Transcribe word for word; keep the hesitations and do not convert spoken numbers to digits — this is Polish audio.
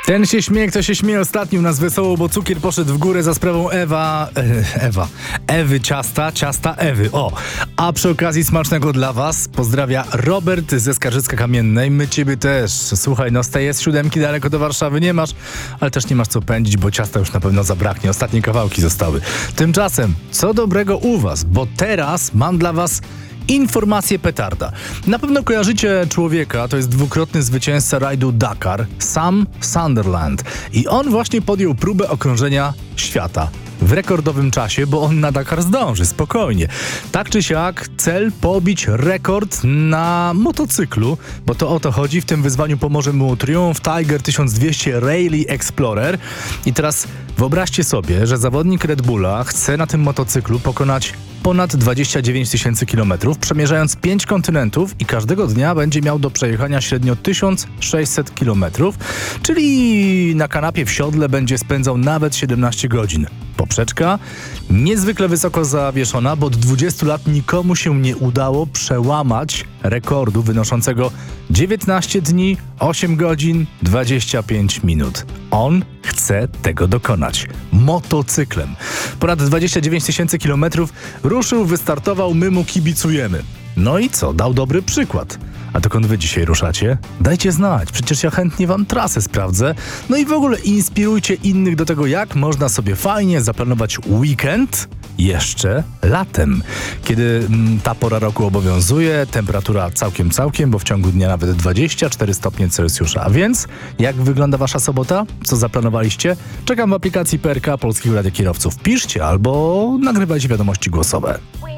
Ten się śmieje, kto się śmieje ostatnim nas wesoło, bo cukier poszedł w górę za sprawą Ewa... E, Ewa. Ewy ciasta, ciasta Ewy. O! A przy okazji smacznego dla was pozdrawia Robert ze Skarżyska-Kamiennej. My ciebie też. Słuchaj, no z tej jest siódemki daleko do Warszawy nie masz, ale też nie masz co pędzić, bo ciasta już na pewno zabraknie. Ostatnie kawałki zostały. Tymczasem, co dobrego u was, bo teraz mam dla was informacje petarda. Na pewno kojarzycie człowieka, to jest dwukrotny zwycięzca rajdu Dakar, Sam Sunderland. I on właśnie podjął próbę okrążenia świata w rekordowym czasie, bo on na Dakar zdąży, spokojnie. Tak czy siak, cel pobić rekord na motocyklu, bo to o to chodzi. W tym wyzwaniu pomoże mu Triumph Tiger tysiąc dwieście Rally Explorer. I teraz wyobraźcie sobie, że zawodnik Red Bulla chce na tym motocyklu pokonać ponad dwadzieścia dziewięć tysięcy kilometrów, przemierzając pięć kontynentów i każdego dnia będzie miał do przejechania średnio tysiąc sześćset kilometrów, czyli na kanapie w siodle będzie spędzał nawet siedemnaście godzin. Poprzeczka niezwykle wysoko zawieszona, bo od dwudziestu lat nikomu się nie udało przełamać rekordu wynoszącego dziewiętnaście dni, osiem godzin, dwadzieścia pięć minut. On chce tego dokonać. Motocyklem. Ponad dwadzieścia dziewięć tysięcy kilometrów ruszył, wystartował, my mu kibicujemy. No i co? Dał dobry przykład. A dokąd wy dzisiaj ruszacie? Dajcie znać, przecież ja chętnie wam trasę sprawdzę. No i w ogóle inspirujcie innych do tego, jak można sobie fajnie zaplanować weekend jeszcze latem, kiedy mm, ta pora roku obowiązuje, temperatura całkiem całkiem, bo w ciągu dnia nawet dwadzieścia cztery stopnie Celsjusza. A więc, jak wygląda wasza sobota? Co zaplanowaliście? Czekam w aplikacji P R K Polskiego Radia Kierowców. Piszcie albo nagrywajcie wiadomości głosowe.